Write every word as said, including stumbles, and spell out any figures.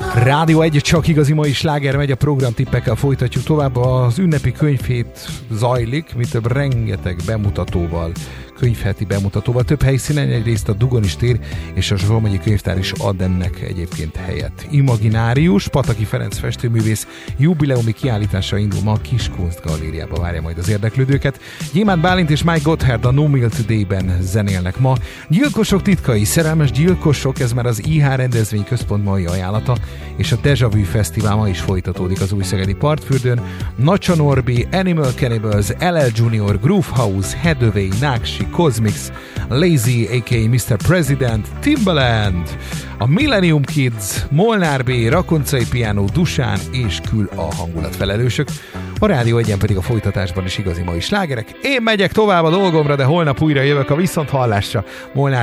Rádió egy, csak igazi mai sláger megy, a programtippekkel folytatjuk tovább. Az ünnepi könyvhét zajlik, mi több rengeteg bemutatóval, könyvheti bemutatóval, több helyszínen, egyrészt a Dugonis tér és a Zsolmonyi Könyvtár is ad ennek egyébként helyet. Imaginárius, Pataki Ferenc festőművész jubileumi kiállítása indul ma, a Kiskunst galériába várja majd az érdeklődőket. Gyémánt Bálint és Mike Gotthard a No Meal Today-ben zenélnek ma. Gyilkosok titkai, szerelmes gyilkosok, ez már az i há rendezvényközpont mai ajánlata, és a Deja Vu Fesztivál ma is folytatódik az újszegedi Partfürdőn. Nacsa Norbi, Animal Cannibals, el el Junior, Groove House, Hathaway, Náksi, Cosmix, Lazy, á ká á miszter President, Timbaland, a Millennium Kids, Molnár B, Rakoncai Piano, Dusán és Kül a hangulatfelelősök. A Rádió egyen pedig a folytatásban is igazi mai slágerek. Én megyek tovább a dolgomra, de holnap újra jövök a viszonthallásra. Molnár